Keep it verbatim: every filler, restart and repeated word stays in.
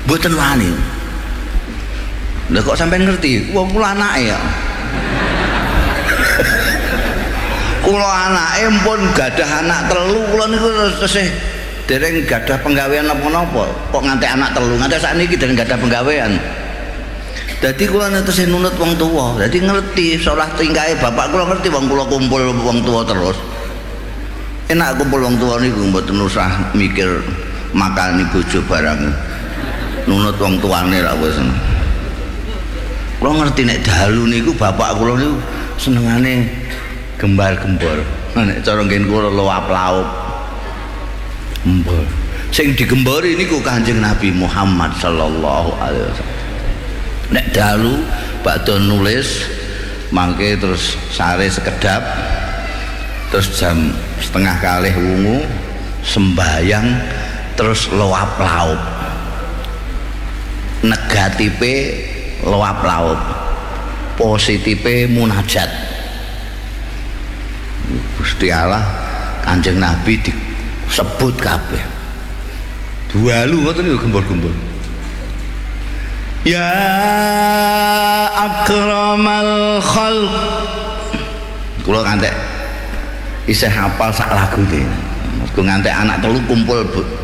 Mboten wani. Lha kok sampean ngerti? Wong kula anake ya. Kula anake pun gadah anak telu, kula niku tesih dereng gadah penggawean apa-napa. Kok ngantek anak telu, ngantek sakniki dereng gadah penggawean. Dadi kula tesih nunut wong tuwa. Dadi ngerti salah tingkahe bapak kula ngerti wong kula kumpul wong tuwa terus. Enak kumpul wong tuwa niku mboten usah mikir makani bojo barang. Nunut wong tuane ra wis. Kula ngerti nek dalu niku bapak kula niku senengane gembar-gembor. Nek cara ngen kula loap-laup. Gembor. Sing digembori niku Kanjeng Nabi Muhammad sallallahu alaihi wasallam. Nek dalu bakdo nulis mangke terus sare sekedap terus jam setengah kalih wungu sembayang terus loap-laup. Negatife loap-laup, positife munajat. Gusti Allah Kanjeng Nabi disebut kabeh. Dalu ngoten niku gembor-gembor. Ya akramal khalq. Kula ngantek isih hafal sak lagu iki. Mergo ngantek anak telu kumpul